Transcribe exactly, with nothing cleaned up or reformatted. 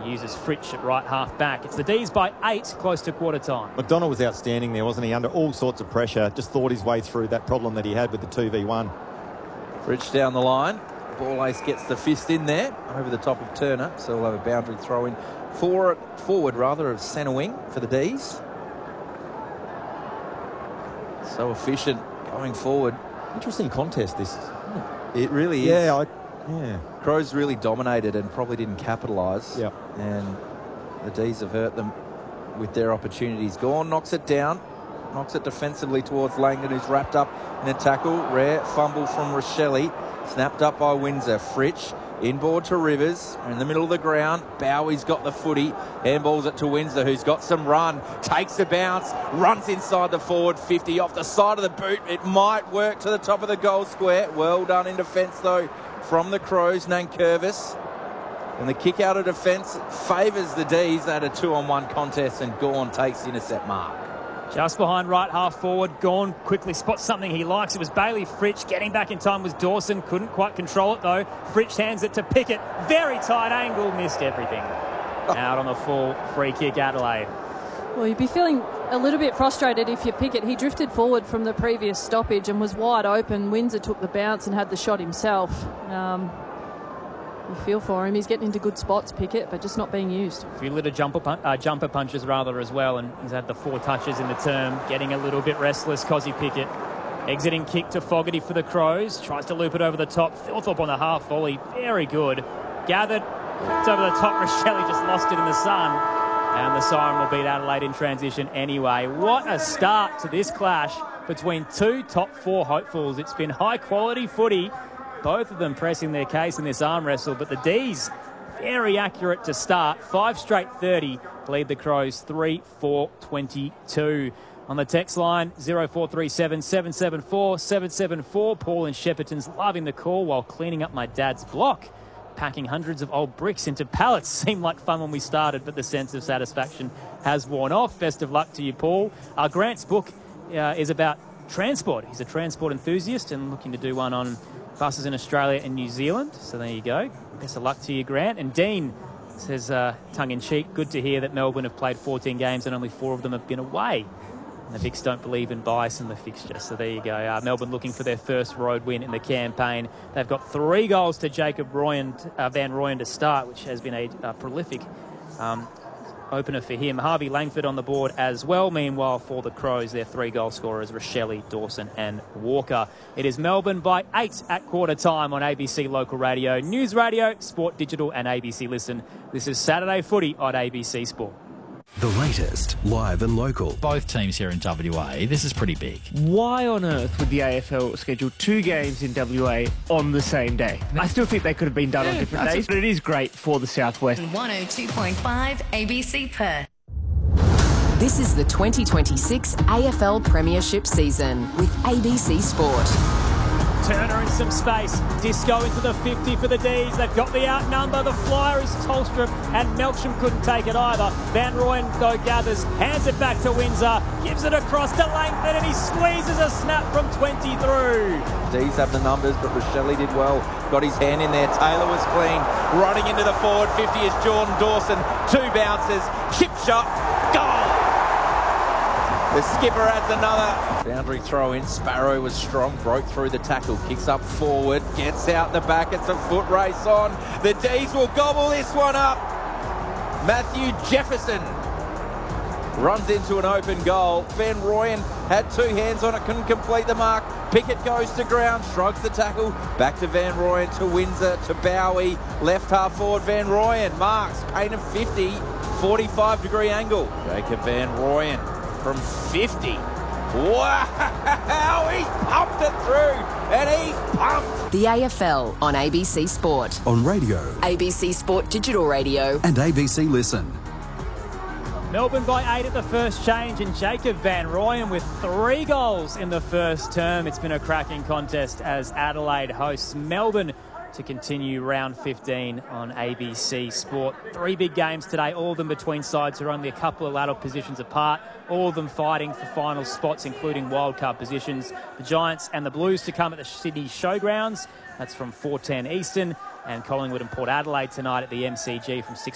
uses Fritsch at right half back. It's the D's by eight, close to quarter time. McDonald was outstanding there, wasn't he? Under all sorts of pressure. Just thought his way through that problem that he had with the two v one. Fritsch down the line. Ball ace gets the fist in there over the top of Turner. So we'll have a boundary throw in forward, forward rather, of centre wing for the D's. So efficient going forward. Interesting contest, this. It really is. Yeah, I, yeah. Crows really dominated and probably didn't capitalise. Yep. And the D's have hurt them with their opportunities. Gawn knocks it down. Knocks it defensively towards Langdon, who's wrapped up in a tackle. Rare fumble from Rochelle. Snapped up by Windsor. Fritsch inboard to Rivers. In the middle of the ground. Bowie's got the footy. Handballs it to Windsor, who's got some run. Takes a bounce. Runs inside the forward fifty. Off the side of the boot. It might work to the top of the goal square. Well done in defence, though, from the Crows. Nankervis. And the kick out of defence favours the D's. They had a two-on-one contest, and Gawn takes the intercept mark. Just behind right half forward, Gawn quickly spots something he likes. It was Bailey Fritsch. Getting back in time was Dawson. Couldn't quite control it, though. Fritsch hands it to Pickett. Very tight angle. Missed everything. Out on the full free kick, Adelaide. Well, you'd be feeling a little bit frustrated if you Pickett. He drifted forward from the previous stoppage and was wide open. Windsor took the bounce and had the shot himself. Um, you feel for him. He's getting into good spots, Pickett, but just not being used. A few little jumper, pun- uh, jumper punches, rather, as well, and he's had the four touches in the term. Getting a little bit restless, Cozzy Pickett. Exiting kick to Fogarty for the Crows. Tries to loop it over the top. Thilthorpe on the half volley. Very good. Gathered. It's over the top. Rochelle just lost it in the sun. And the siren will beat Adelaide in transition anyway. What a start to this clash between two top four hopefuls. It's been high-quality footy. Both of them pressing their case in this arm wrestle, but the D's very accurate to start. Five straight thirty lead the Crows three four twenty-two. On the text line, zero four three seven, seven seven four, seven seven four. Paul in Shepparton's loving the call while cleaning up my dad's block. Packing hundreds of old bricks into pallets. Seemed like fun when we started, but the sense of satisfaction has worn off. Best of luck to you, Paul. Uh, Grant's book uh, is about transport. He's a transport enthusiast and looking to do one on buses in Australia and New Zealand. So there you go. Best of luck to you, Grant. And Dean says, uh, tongue-in-cheek, good to hear that Melbourne have played fourteen games and only four of them have been away. And the Vics don't believe in bias in the fixture. So there you go. Uh, Melbourne looking for their first road win in the campaign. They've got three goals to Jacob Royan, uh, Van Rooyen to start, which has been a uh, prolific um, opener for him. Harvey Langford on the board as well. Meanwhile, for the Crows, their three goal scorers, Rochelle, Dawson and Walker. It is Melbourne by eight at quarter time on A B C Local Radio, News Radio, Sport Digital and A B C Listen. This is Saturday Footy on A B C Sport. The latest, live and local. Both teams here in W A. This is pretty big. Why on earth would the A F L schedule two games in W A on the same day? I still think they could have been done yeah, on different days, but it is great for the Southwest. one oh two point five A B C Perth. This is the twenty twenty-six A F L Premiership season with A B C Sport. Turner in some space. Disco into the fifty for the D's. They've got the outnumber. The flyer is Tolstrup, and Melksham couldn't take it either. Van Rooyen, though, gathers, hands it back to Windsor, gives it across to Langford, and he squeezes a snap from twenty through. D's have the numbers, but Rochelle did well. Got his hand in there. Taylor was clean. Running into the forward fifty is Jordan Dawson. Two bounces. Chip shot. Goal! The skipper adds another. Boundary throw in. Sparrow was strong. Broke through the tackle. Kicks up forward. Gets out the back. It's a foot race on. The D's will gobble this one up. Matthew Jefferson runs into an open goal. Van Rooyen had two hands on it. Couldn't complete the mark. Pickett goes to ground. Shrugs the tackle. Back to Van Rooyen. To Windsor. To Bowie. Left half forward. Van Rooyen marks. Pain of fifty. forty-five degree angle. Jacob Van Rooyen from fifty. Wow, he's pumped it through, and he's pumped. The A F L on A B C Sport. On radio. A B C Sport Digital Radio. And A B C Listen. Melbourne by eight at the first change, and Jacob Van Rooyen with three goals in the first term. It's been a cracking contest as Adelaide hosts Melbourne to continue round fifteen on A B C Sport. Three big games today, all of them between sides who are only a couple of ladder positions apart, all of them fighting for final spots, including wildcard positions. The Giants and the Blues to come at the Sydney Showgrounds. That's from four ten Eastern. And Collingwood and Port Adelaide tonight at the M C G from six